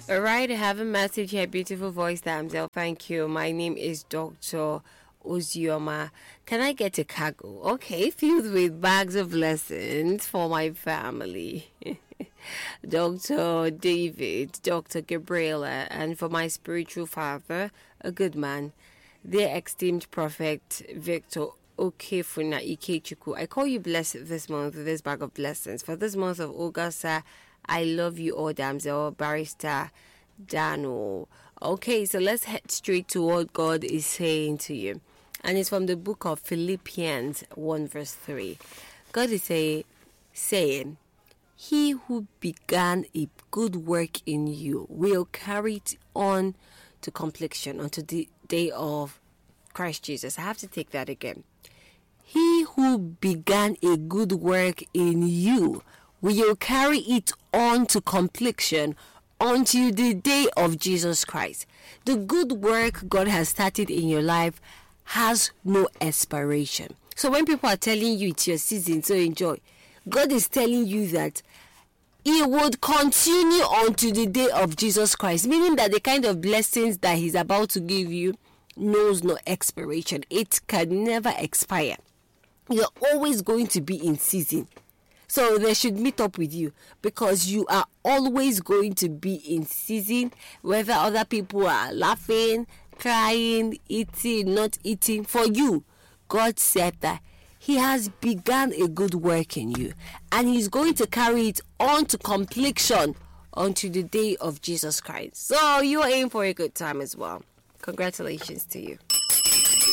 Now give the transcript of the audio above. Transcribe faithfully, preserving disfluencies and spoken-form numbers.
All right, I have a message here. Beautiful voice, damsel. Thank you. My name is Doctor Ozioma. Can I get a cargo? Okay, filled with bags of lessons for my family. Doctor David, Doctor Gabriela, and for my spiritual father, a good man, their esteemed prophet Victor Okefuna Ikechuku. I call you blessed this month with this bag of blessings. For this month of August, sir, I love you all, damsel. Barrister Dano. Okay, so let's head straight to what God is saying to you. And it's from the book of Philippians one verse three. God is say, saying, He who began a good work in you will carry it on to completion unto the day of Christ Jesus. I have to take that again. He who began a good work in you will carry it on to completion until the day of Jesus Christ. The good work God has started in your life has no expiration. So when people are telling you it's your season, so enjoy, God is telling you that He would continue on to the day of Jesus Christ, meaning that the kind of blessings that He's about to give you knows no expiration. It can never expire. You're always going to be in season. So they should meet up with you because you are always going to be in season, whether other people are laughing, crying, eating, not eating. For you, God said that He has begun a good work in you and He's going to carry it on to completion until the day of Jesus Christ. So you are in for a good time as well. Congratulations to you.